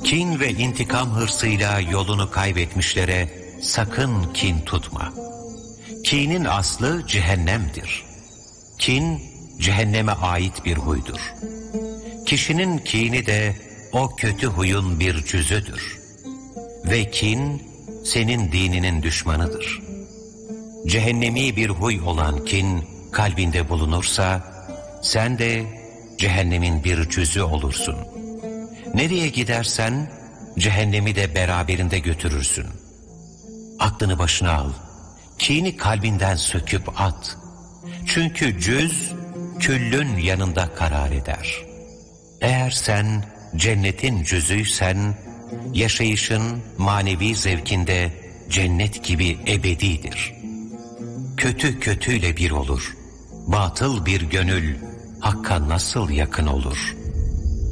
Kin ve intikam hırsıyla yolunu kaybetmişlere sakın kin tutma. Kinin aslı cehennemdir. Kin, cehenneme ait bir huydur. Kişinin kini de o kötü huyun bir cüzüdür. Ve kin, senin dininin düşmanıdır. Cehennemi bir huy olan kin, kalbinde bulunursa, sen de cehennemin bir cüzü olursun. Nereye gidersen, cehennemi de beraberinde götürürsün. Aklını başına al, kini kalbinden söküp at. Çünkü cüz, küllün yanında karar eder. Eğer sen cennetin cüzüysen, yaşayışın manevi zevkinde cennet gibi ebedidir. Kötü kötüyle bir olur, batıl bir gönül Hakk'a nasıl yakın olur?